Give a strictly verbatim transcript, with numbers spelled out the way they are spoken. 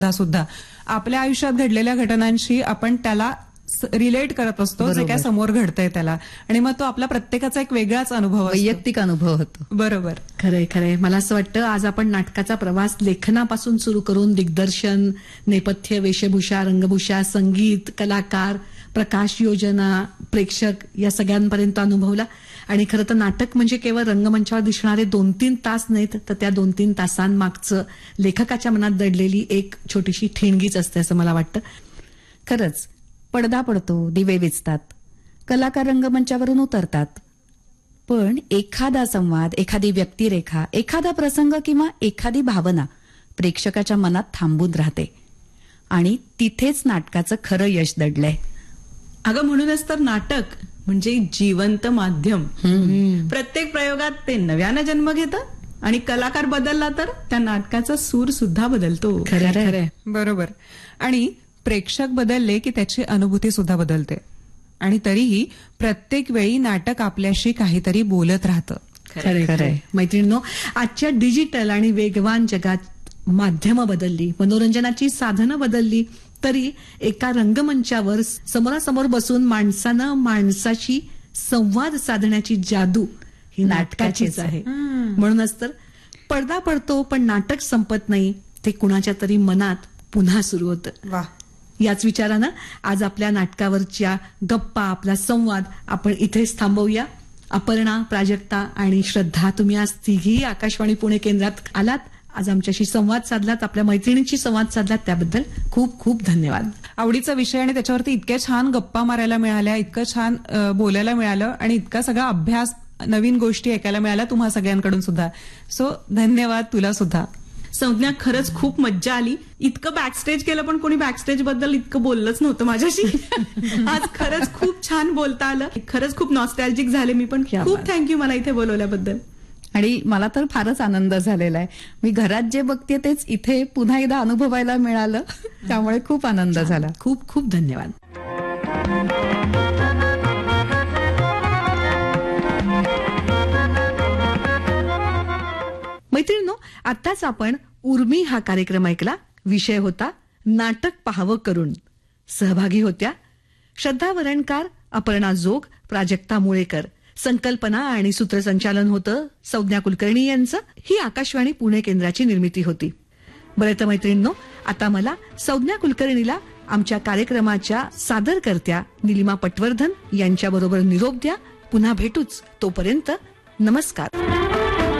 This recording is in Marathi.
सुद्धा आपल्या आयुष्यात घडलेल्या घटनांशी आपण त्याला रिलेट करत असतो, जे काय समोर घडतंय त्याला, आणि मग तो आपला प्रत्येकाचा एक वेगळाच अनुभव असतो, वैयक्तिक अनुभव होतो. बरोबर. खरंय खरंय. मला असं वाटतं आज आपण नाटकाचा प्रवास लेखनापासून सुरू करून दिग्दर्शन, नेपथ्य, वेशभूषा, रंगभूषा, संगीत, कलाकार, प्रकाश योजना, प्रेक्षक या सगळ्यांपर्यंत अनुभवला. आणि खरं तर नाटक म्हणजे केवळ रंगमंचावर दिसणारे दोन तीन तास नाहीत, तर त्या दोन तीन तासांमागचं लेखकाच्या मनात दडलेली एक छोटीशी ठिणगीच असते असं मला वाटतं. खरंच पडदा पडतो, दिवे विझतात, कलाकार रंगमंचावरून उतरतात, पण एखादा संवाद, एखादी व्यक्तिरेखा, एखादा प्रसंग किंवा एखादी भावना प्रेक्षकाच्या मनात थांबून राहते आणि तिथेच नाटकाचं खरं यश दडलंय. अगं म्हणूनच तर नाटक म्हणजे जिवंत माध्यम. प्रत्येक प्रयोगात ते नव्यानं जन्म घेतं आणि कलाकार बदलला तर त्या नाटकाचा सूर सुद्धा बदलतो. खरं खरंय. बरोबर. आणि प्रेक्षक बदलले की त्याची अनुभूती सुद्धा बदलते, आणि तरीही प्रत्येक वेळी नाटक आपल्याशी काहीतरी बोलत राहतं. खरंय खरंय. मैत्रिणींनो, आजच्या डिजिटल आणि वेगवान जगात माध्यमं बदलली, मनोरंजनाची साधनं बदलली, तरी एका रंगमंचावर समोरासमोर बसून माणसानं माणसाशी संवाद साधण्याची जादू ही नाटकाचीच आहे. म्हणूनच तर पडदा पडतो पण नाटक संपत नाही, ते कुणाच्या तरी मनात पुन्हा सुरू होतं. वा. याच विचारानं आज आपल्या नाटकावरच्या गप्पा, आपला संवाद आपण इथेच थांबवूया. अपर्णा, प्राजक्ता आणि श्रद्धा, तुम्ही आज तिघी आकाशवाणी पुणे केंद्रात आलात, आज आमच्याशी संवाद साधलात, आपल्या मैत्रिणींशी संवाद साधलात, त्याबद्दल खूप खूप धन्यवाद. आवडीचा विषय आणि त्याच्यावरती इतक्या छान गप्पा मारायला मिळाल्या, इतकं छान बोलायला मिळालं आणि इतका सगळा अभ्यास, नवीन गोष्टी ऐकायला मिळाल्या तुम्हा सगळ्यांकडून सुद्धा. सो धन्यवाद तुला सुद्धा. संज्ञा, खरंच खूप मज्जा आली. इतकं बॅकस्टेज केलं पण कोणी बॅकस्टेज बद्दल इतकं बोललंच नव्हतं माझ्याशी. आज खरंच खूप छान बोलता आलं. खरंच खूप नॉस्टॅल्जिक झाले मी पण. खूप थँक्यू मला इथे बोलवल्याबद्दल. आणि मला तर फारच आनंद झालेला आहे. मी घरात जे बघते तेच इथे पुन्हा एकदा अनुभवायला मिळालं, त्यामुळे खूप आनंद झाला. खूप खूप धन्यवाद. मैत्रिणींनो, आत्ताच आपण उर्मी हा कार्यक्रम ऐकला. विषय होता नाटक पाहावं करून. सहभागी होत्या श्रद्धा वरणकार, अपर्णा जोग, प्राजक्ता मुळेकर. संकल्पना आणि सूत्रसंचालन होतं संज्ञा कुलकर्णी यांचं. ही आकाशवाणी पुणे केंद्राची निर्मिती होती. बरं तर मैत्रिणींनो, आता मला संज्ञा कुलकर्णीला आमच्या कार्यक्रमाच्या सादरकर्त्या निलिमा पटवर्धन यांच्याबरोबर निरोप द्या. पुन्हा भेटूच. तोपर्यंत नमस्कार.